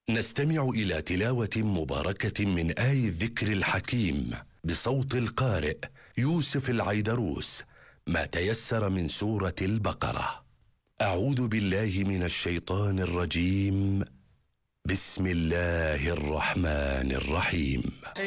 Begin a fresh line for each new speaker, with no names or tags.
نستمع إلى تلاوة مباركة من آي الذكر الحكيم بصوت القارئ يوسف العيدروس، ما تيسر من سورة البقرة. أعوذ بالله من الشيطان الرجيم. بسم الله الرحمن الرحيم.